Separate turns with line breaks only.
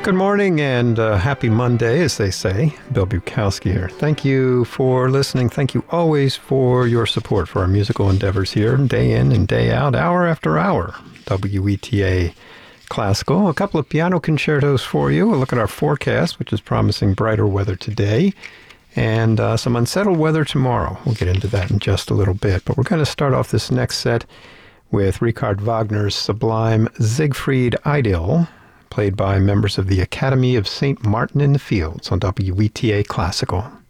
Good morning and happy Monday, as they say. Bill Bukowski here. Thank you for listening. Thank you always for your support for our musical endeavors here, day in and day out, hour after hour. WETA Classical. A couple of piano concertos for you. A look at our forecast, which is promising brighter weather today, and some unsettled weather tomorrow. We'll get into that in just a little bit. But we're going to start off this next set with Richard Wagner's sublime Siegfried Idyll, played by members of the Academy of St. Martin in the Fields on WETA Classical.